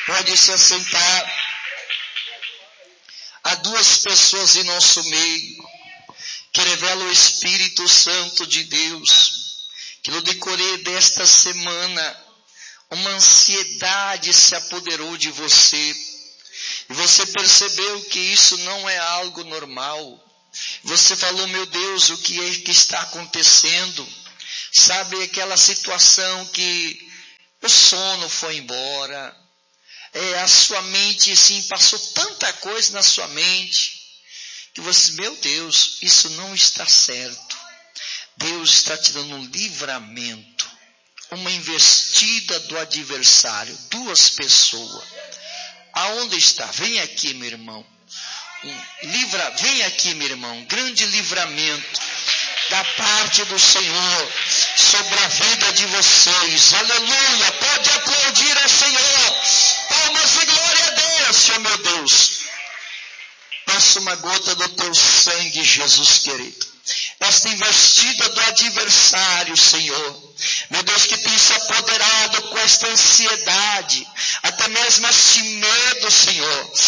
Pode se assentar. Há duas pessoas em nosso meio que revelam o Espírito Santo de Deus, que no decorrer desta semana, uma ansiedade se apoderou de você, e você percebeu que isso não é algo normal. Você falou, meu Deus, o que é que está acontecendo? Sabe aquela situação que o sono foi embora, a sua mente, assim, passou tanta coisa na sua mente, que você, meu Deus, isso não está certo. Deus está te dando um livramento, uma investida do adversário, duas pessoas. Aonde está? Vem aqui, meu irmão. Vem aqui, meu irmão. Grande livramento da parte do Senhor sobre a vida de vocês. Aleluia. Pode aplaudir ao Senhor. Palmas e glória a Deus, oh meu Deus. Passa uma gota do teu sangue, Jesus querido. Esta investida do adversário, Senhor, meu Deus, que tem se apoderado com esta ansiedade, até mesmo este medo, Senhor,